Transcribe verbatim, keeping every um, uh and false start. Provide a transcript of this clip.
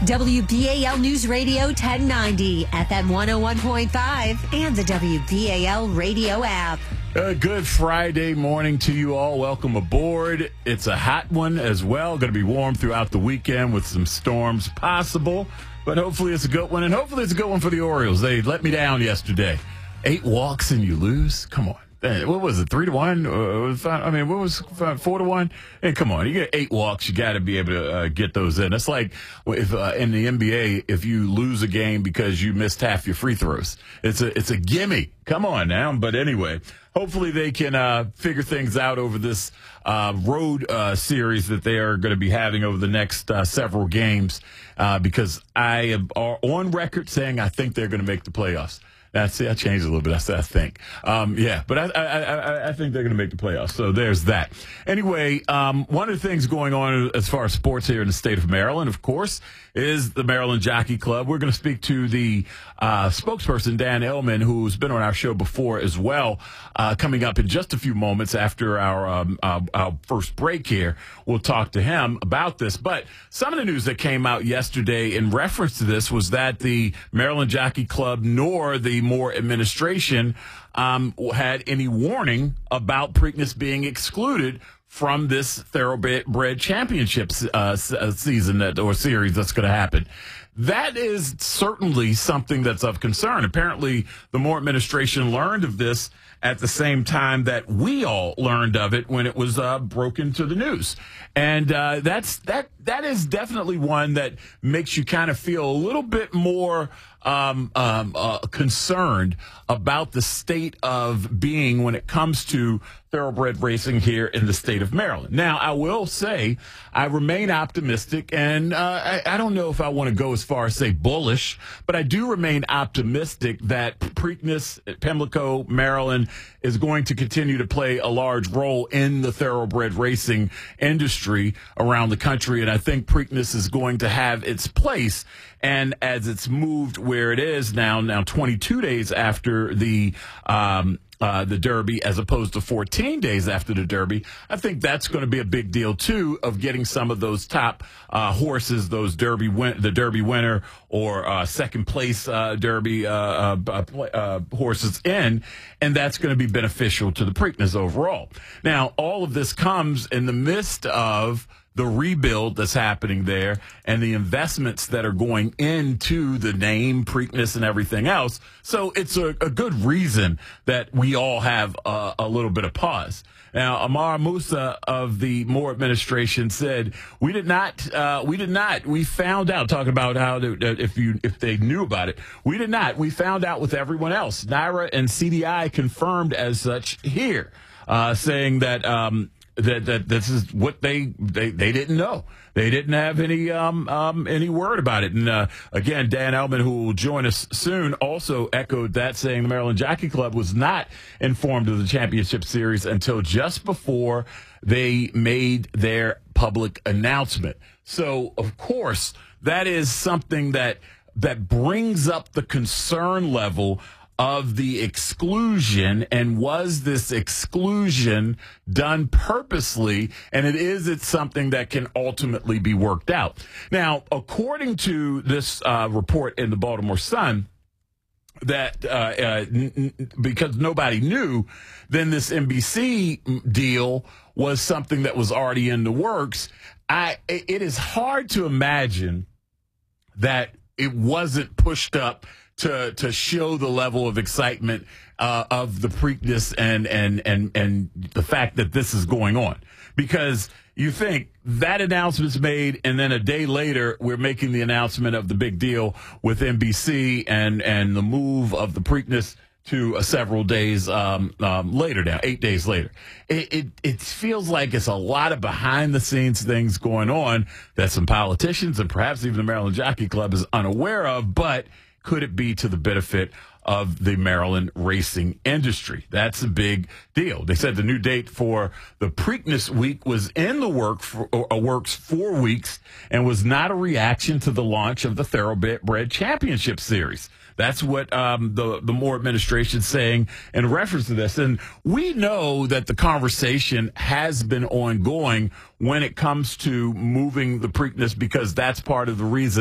W B A L News Radio ten ninety, F M one oh one point five, and the W B A L radio app. A good Friday morning to you all. Welcome aboard. It's a hot one as well. Going to be warm throughout the weekend with some storms possible, but hopefully it's a good one, and hopefully it's a good one for the Orioles. They let me down yesterday. Eight walks and you lose? Come on. What was it, three to one? Uh, I mean, what was it, four to one? Hey, come on, you get eight walks, you got to be able to uh, get those in. It's like if uh, in the N B A, if you lose a game because you missed half your free throws, it's a it's a gimme. Come on now. But anyway, hopefully they can uh, figure things out over this uh, road uh, series that they are going to be having over the next uh, several games. Uh, because I am on record saying I think they're going to make the playoffs. That's it. I changed a little bit. I said I think. Um, yeah, but I, I, I, I think they're going to make the playoffs. So there's that. Anyway, um, one of the things going on as far as sports here in the state of Maryland, of course, is the Maryland Jockey Club. We're going to speak to the uh, spokesperson, Dan Ellman, who's been on our show before as well, uh, coming up in just a few moments after our, um, uh, our first break here. We'll talk to him about this. But some of the news that came out yesterday in reference to this was that the Maryland Jockey Club nor the Moore administration um, had any warning about Preakness being excluded from this Thoroughbred Championships uh, season that, or series that's going to happen. That is certainly something that's of concern. Apparently, the Moore administration learned of this at the same time that we all learned of it when it was uh, broken to the news. And uh, that's that. That is definitely one that makes you kind of feel a little bit more um, um, uh, concerned about the state of being when it comes to thoroughbred racing here in the state of Maryland. Now, I will say I remain optimistic, and uh, I, I don't know if I want to go as far as say bullish, but I do remain optimistic that Preakness, Pimlico, Maryland is going to continue to play a large role in the thoroughbred racing industry around the country, and I think Preakness is going to have its place. And as it's moved where it is now, now twenty-two days after the um, uh, the Derby, as opposed to fourteen days after the Derby, I think that's going to be a big deal too, of getting some of those top uh, horses, those Derby win- the Derby winner or uh, second place uh, Derby uh, uh, uh, horses in, and that's going to be beneficial to the Preakness overall. Now, all of this comes in the midst of the rebuild that's happening there and the investments that are going into the name, Preakness, and everything else. So it's a, a good reason that we all have a, a little bit of pause. Now, Amar Musa of the Moore administration said, we did not, uh, we did not, we found out, talking about how, to, if you, if they knew about it, we did not, we found out with everyone else. NYRA and C D I confirmed as such here, uh, saying that, um, That, that this is what they, they they didn't know. They didn't have any um um any word about it. And uh, again, Dan Ellman, who will join us soon, also echoed that, saying the Maryland Jockey Club was not informed of the championship series until just before they made their public announcement. So, of course, that is something that that brings up the concern level of the exclusion, and was this exclusion done purposely? And it is it's something that can ultimately be worked out. Now, according to this uh, report in the Baltimore Sun, that uh, uh, n- n- because nobody knew, then this N B C deal was something that was already in the works. I it is hard to imagine that it wasn't pushed up to to show the level of excitement uh, of the Preakness and and and and the fact that this is going on. Because you think that announcement's made, and then a day later we're making the announcement of the big deal with N B C and and the move of the Preakness to uh, several days um, um, later now, eight days later. It, it it feels like it's a lot of behind-the-scenes things going on that some politicians and perhaps even the Maryland Jockey Club is unaware of, but could it be to the benefit of the Maryland racing industry? That's a big deal. They said the new date for the Preakness week was in the work for, or works four weeks and was not a reaction to the launch of the Thoroughbred Championship Series. That's what um, the, the Moore administration is saying in reference to this. And we know that the conversation has been ongoing when it comes to moving the Preakness, because that's part of the reason